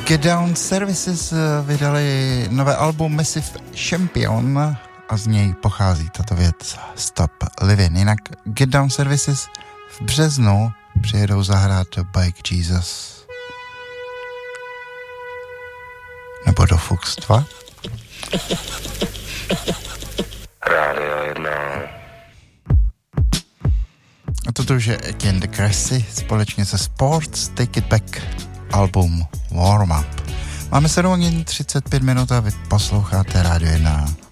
Get Down Services vydali nové album Massive Champion a z něj pochází tato věc Stop Living. Jinak Get Down Services v březnu přijedou zahrát do Bike Jesus nebo do Fuchs 2. Rádio 1. A toto už je Again the Grassy společně se Sports Take It Back album Warm Up. Máme 7:35 a vy posloucháte Rádio 1.